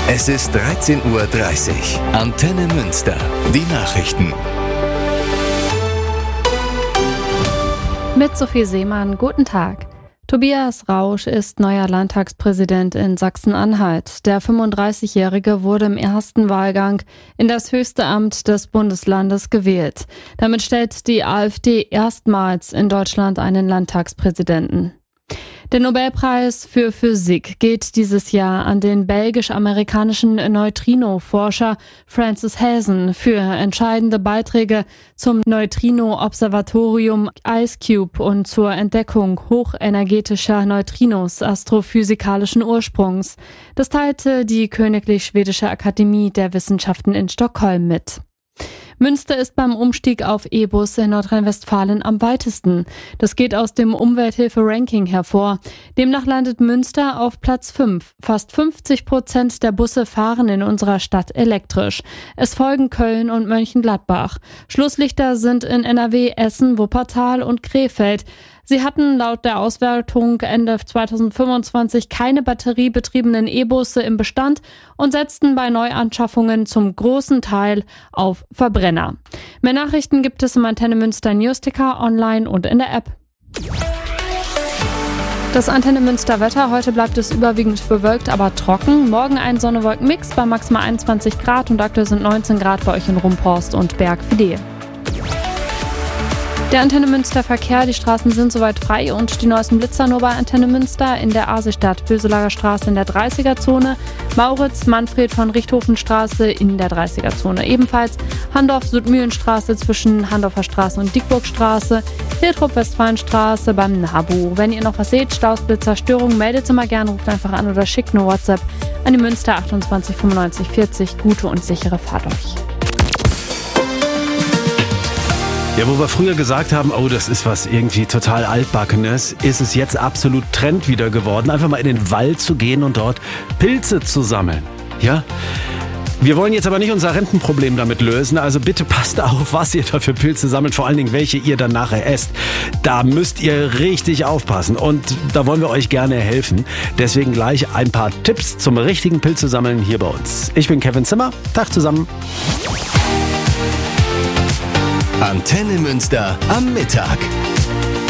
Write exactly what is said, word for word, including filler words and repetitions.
Es ist dreizehn Uhr dreißig. Antenne Münster. Die Nachrichten. Mit Sophie Seemann, guten Tag. Tobias Rausch ist neuer Landtagspräsident in Sachsen-Anhalt. Der fünfunddreißigjährige wurde im ersten Wahlgang in das höchste Amt des Bundeslandes gewählt. Damit stellt die AfD erstmals in Deutschland einen Landtagspräsidenten. Der Nobelpreis für Physik geht dieses Jahr an den belgisch-amerikanischen Neutrino-Forscher Francis Hazan für entscheidende Beiträge zum Neutrino-Observatorium IceCube und zur Entdeckung hochenergetischer Neutrinos astrophysikalischen Ursprungs. Das teilte die Königlich Schwedische Akademie der Wissenschaften in Stockholm mit. Münster ist beim Umstieg auf E-Bus in Nordrhein-Westfalen am weitesten. Das geht aus dem Umwelthilfe-Ranking hervor. Demnach landet Münster auf Platz fünf. Fast fünfzig Prozent der Busse fahren in unserer Stadt elektrisch. Es folgen Köln und Mönchengladbach. Schlusslichter sind in N R W, Essen, Wuppertal und Krefeld. Sie hatten laut der Auswertung Ende zweitausendfünfundzwanzig keine batteriebetriebenen E-Busse im Bestand und setzten bei Neuanschaffungen zum großen Teil auf Verbrenner. Mehr Nachrichten gibt es im Antenne Münster Newsticker, online und in der App. Das Antenne Münster Wetter. Heute bleibt es überwiegend bewölkt, aber trocken. Morgen ein Sonne-Wolken-Mix bei maximal einundzwanzig Grad und aktuell sind neunzehn Grad bei euch in Rumphorst und Bergfidel. Der Antenne Münster Verkehr, die Straßen sind soweit frei und die neuesten Blitzer nur bei Antenne Münster in der Asestadt, Böselager Straße in der dreißiger-Zone, Mauritz, Manfred von Richthofenstraße in der dreißiger-Zone. Ebenfalls Handorf-Südmühlenstraße zwischen Handorfer Straße und Dickburgstraße, Hiltrup-Westfalenstraße beim Nabu. Wenn ihr noch was seht, Staus, Blitzer, Störungen, meldet sie mal gerne, ruft einfach an oder schickt eine WhatsApp an die Münster achtundzwanzig fünfundneunzig vierzig. Gute und sichere Fahrt euch. Ja, wo wir früher gesagt haben, oh, das ist was irgendwie total Altbackenes, ist es jetzt absolut Trend wieder geworden, einfach mal in den Wald zu gehen und dort Pilze zu sammeln. Ja? Wir wollen jetzt aber nicht unser Rentenproblem damit lösen, also bitte passt auf, was ihr da für Pilze sammelt, vor allen Dingen welche ihr dann nachher esst. Da müsst ihr richtig aufpassen und da wollen wir euch gerne helfen. Deswegen gleich ein paar Tipps zum richtigen Pilze sammeln hier bei uns. Ich bin Kevin Zimmer, Tag zusammen. Antenne Münster am Mittag.